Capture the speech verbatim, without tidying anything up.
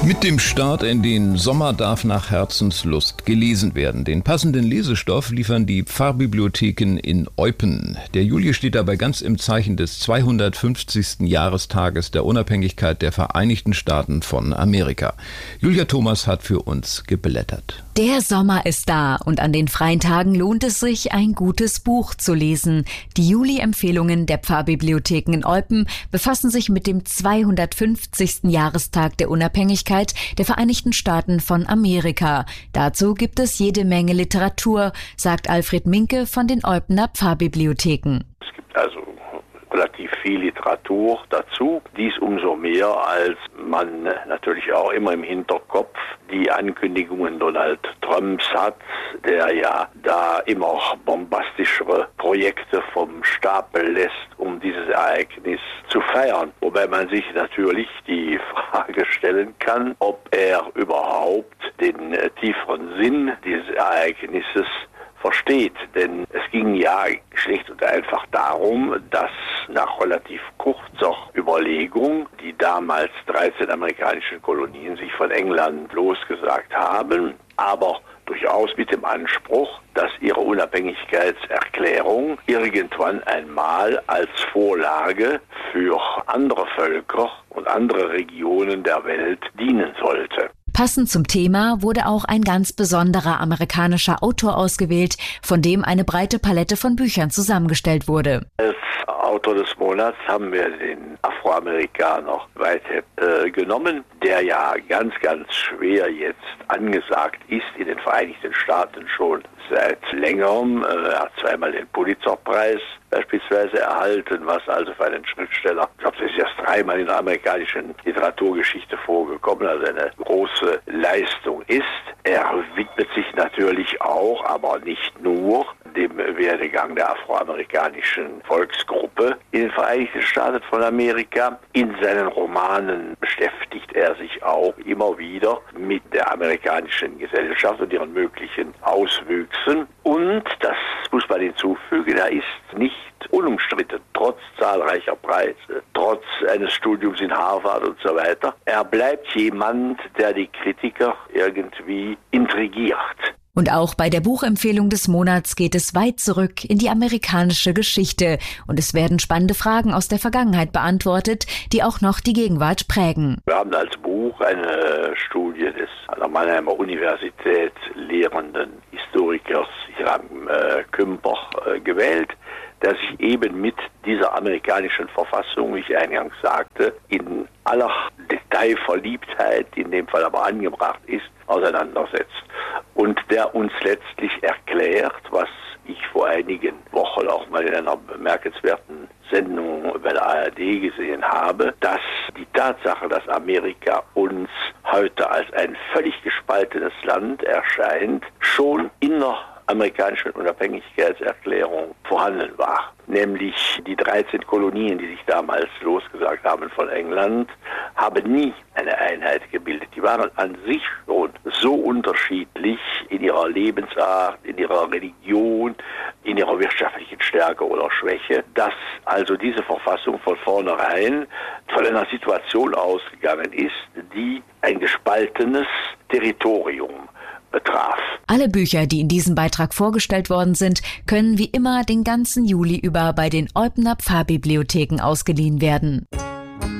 Mit dem Start in den Sommer darf nach Herzenslust gelesen werden. Den passenden Lesestoff liefern die Pfarrbibliotheken in Eupen. Der Juli steht dabei ganz im Zeichen des zweihundertfünfzigsten Jahrestages der Unabhängigkeit der Vereinigten Staaten von Amerika. Julia Thomas hat für uns geblättert. Der Sommer ist da und an den freien Tagen lohnt es sich, ein gutes Buch zu lesen. Die Juli-Empfehlungen der Pfarrbibliotheken in Eupen befassen sich mit dem zweihundertfünfzigsten Jahrestag der Unabhängigkeit der Vereinigten Staaten von Amerika. Dazu gibt es jede Menge Literatur, sagt Alfred Minke von den Eupener Pfarrbibliotheken. Es gibt also relativ viel Literatur dazu. Dies umso mehr, als man natürlich auch immer im Hinterkopf die Ankündigungen Donald Trumps hat, der ja da immer bombastischere Projekte vom Stapel lässt, um dieses Ereignis zu feiern. Wobei man sich natürlich die Frage stellen kann, ob er überhaupt den äh, tieferen Sinn dieses Ereignisses versteht. Denn es ging ja schlicht und einfach darum, dass nach relativ kurzer Überlegung die damals dreizehn amerikanischen Kolonien sich von England losgesagt haben, aber durchaus mit dem Anspruch, dass ihre Unabhängigkeitserklärung irgendwann einmal als Vorlage für andere Völker und andere Regionen der Welt dienen sollte. Passend zum Thema wurde auch ein ganz besonderer amerikanischer Autor ausgewählt, von dem eine breite Palette von Büchern zusammengestellt wurde. Als Autor des Monats haben wir den Afroamerikaner Whitehead äh, genommen, der ja ganz, ganz schwer jetzt angesagt ist in den Vereinigten Staaten schon seit längerem. Äh, er hat zweimal den Pulitzerpreis beispielsweise erhalten, was also für einen Schriftsteller, ich glaube, das ist erst dreimal in der amerikanischen Literaturgeschichte vorgekommen, also eine große Leistung ist. Er widmet sich natürlich auch, aber nicht nur, dem Werdegang der afroamerikanischen Volksgruppe in den Vereinigten Staaten von Amerika. In seinen Romanen beschäftigt er sich auch immer wieder mit der amerikanischen Gesellschaft und ihren möglichen Auswüchsen. Und, das muss man hinzufügen, er ist nicht unumstritten, trotz zahlreicher Preise, trotz eines Studiums in Harvard und so weiter. Er bleibt jemand, der die Kritiker irgendwie intrigiert. Und auch bei der Buchempfehlung des Monats geht es weit zurück in die amerikanische Geschichte. Und es werden spannende Fragen aus der Vergangenheit beantwortet, die auch noch die Gegenwart prägen. Wir haben als Buch eine Studie des an der Mannheimer Universität lehrenden Historikers Hiram äh, Kümper äh, gewählt, der sich eben mit dieser amerikanischen Verfassung, wie ich eingangs sagte, in aller Detailverliebtheit, die in dem Fall aber angebracht ist, auseinandersetzt. Und der uns letztlich erklärt, was ich vor einigen Wochen auch mal in einer bemerkenswerten Sendung bei der A R D gesehen habe, dass die Tatsache, dass Amerika uns heute als ein völlig gespaltenes Land erscheint, schon in der amerikanischen Unabhängigkeitserklärung vorhanden war. Nämlich die dreizehn Kolonien, die sich damals losgesagt haben von England, haben nie eine Einheit gebildet. Die waren an sich schon so unterschiedlich in ihrer Lebensart, in ihrer Religion, in ihrer wirtschaftlichen Stärke oder Schwäche, dass also diese Verfassung von vornherein von einer Situation ausgegangen ist, die ein gespaltenes Territorium betraf. Alle Bücher, die in diesem Beitrag vorgestellt worden sind, können wie immer den ganzen Juli über bei den Eupener Pfarrbibliotheken ausgeliehen werden.